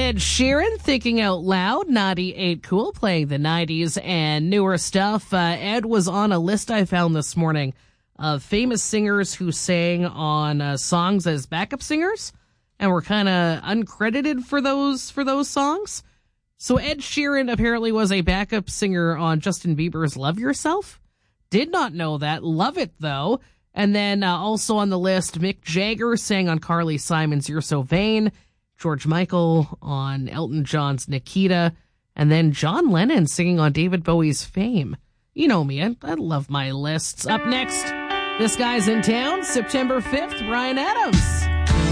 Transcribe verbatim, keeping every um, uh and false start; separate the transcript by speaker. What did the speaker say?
Speaker 1: Ed Sheeran, Thinking Out Loud, ninety-eight Cool, playing the nineties and newer stuff. Uh, Ed was on a list I found this morning of famous singers who sang on uh, songs as backup singers and were kind of uncredited for those for those songs. So Ed Sheeran apparently was a backup singer on Justin Bieber's Love Yourself. Did not know that. Love it, though. And then uh, also on the list, Mick Jagger sang on Carly Simon's You're So Vain, George Michael on Elton John's Nikita, and then John Lennon singing on David Bowie's Fame. You know me, I, I love my lists. Up next, this guy's in town, September fifth, Bryan Adams.